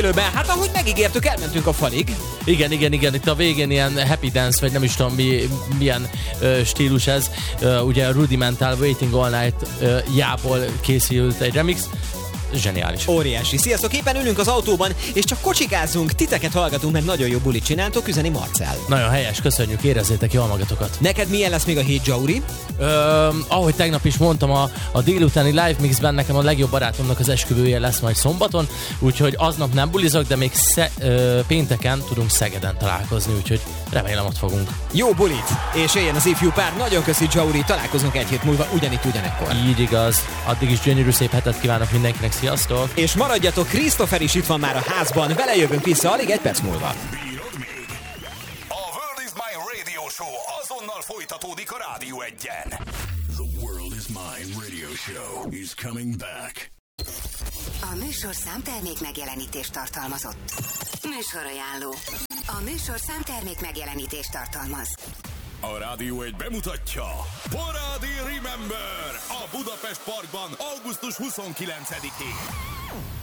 Hát ahogy megígértük, elmentünk a falig. Igen, itt a végén ilyen happy dance, vagy nem is tudom milyen stílus ez. Ugye Rudimental Waiting All Night jából készült egy remix. Zseniális. Óriási. Sziasztok, éppen ülünk az autóban, és csak kocsikázunk, titeket hallgatunk, mert nagyon jó bulit csináltok, üzeni Marcell. Nagyon helyes, köszönjük, érezzétek jól magatokat. Neked milyen lesz még a hét, Jauri? Ahogy tegnap is mondtam, a délutáni live mixben nekem a legjobb barátomnak az esküvője lesz majd szombaton, úgyhogy aznap nem bulizok, de még pénteken tudunk Szegeden találkozni, úgyhogy remélem ott fogunk. Jó bulit, és éljen az ifjú pár. Nagyon köszi, Jauri, találkozunk egy hét múlva ugyanitt ugyanekkor. Így igaz. Addig is gyönyörű szép hetet kívánok mindenkinek, sziasztok! És maradjatok, Christopher is itt van már a házban, vele jövünk vissza alig egy perc múlva. A World is Mine Radio Show azonnal folytatódik a Rádió 1-en. The World is Mine Radio Show is coming back. A műsorszám termék megjelenítést tartalmazott. Műsorajánló. A műsorszám termék megjelenítést tartalmaz. A Rádió 1 bemutatja Parádi Remember a Budapest Parkban augusztus 29-én.